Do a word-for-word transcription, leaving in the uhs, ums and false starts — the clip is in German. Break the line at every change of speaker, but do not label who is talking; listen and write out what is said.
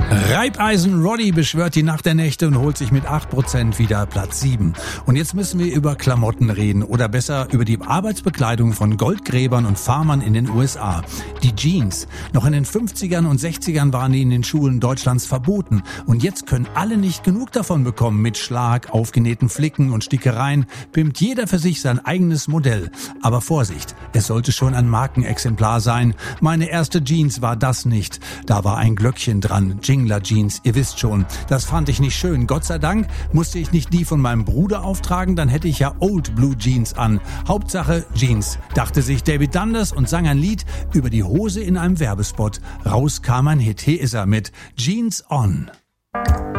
Reibeisen Roddy beschwört die Nacht der Nächte und holt sich mit acht Prozent wieder Platz sieben. Und jetzt müssen wir über Klamotten reden oder besser über die Arbeitsbekleidung von Goldgräbern und Farmern in den U S A. Die Jeans. Noch in den fünfzigern und sechzigern waren die in den Schulen Deutschlands verboten. Und jetzt können alle nicht genug davon bekommen. Mit Schlag, aufgenähten Flicken und Stickereien pimmt jeder für sich sein eigenes Modell. Aber Vorsicht, es sollte schon ein Markenexemplar sein. Meine erste Jeans war das nicht. Da war ein Glöckchen dran. Jingler Jeans, ihr wisst schon. Das fand ich nicht schön. Gott sei Dank musste ich nicht die von meinem Bruder auftragen, dann hätte ich ja Old Blue Jeans an. Hauptsache Jeans, dachte sich David Dundas und sang ein Lied über die Hose in einem Werbespot. Raus kam ein Hit, hier ist er mit Jeans On.